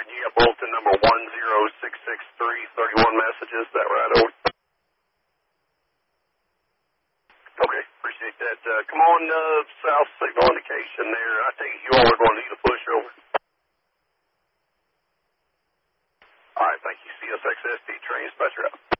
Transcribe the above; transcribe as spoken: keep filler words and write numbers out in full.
you got bulletin number one zero six six three, thirty-one messages. Is that right? Over. Okay, appreciate that. Uh, come on, uh, south signal indication there. I think you all are going to need a push over. All right, thank you. C S X S D train dispatcher out.